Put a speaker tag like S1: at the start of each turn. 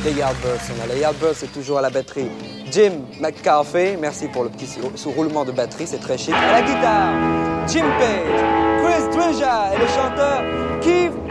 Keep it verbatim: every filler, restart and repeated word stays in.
S1: des Yardbirds. On a les Yardbirds, c'est toujours à la batterie. Jim McCarthy, merci pour le petit sous-roulement de batterie, c'est très chic. À la guitare, Jim Page, Chris Dreja et le chanteur Keith